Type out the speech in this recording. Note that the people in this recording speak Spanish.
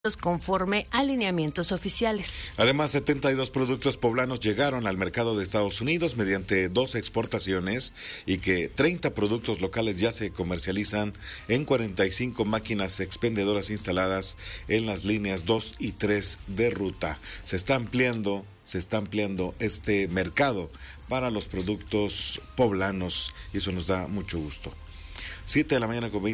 conforme a lineamientos oficiales. Además, 72 productos poblanos llegaron al mercado de Estados Unidos mediante 12 exportaciones y que 30 productos locales ya se comercializan en 45 máquinas expendedoras instaladas en las líneas 2 y 3 de ruta. Se está ampliando este mercado para los productos poblanos y eso nos da mucho gusto. 7 de la mañana con 20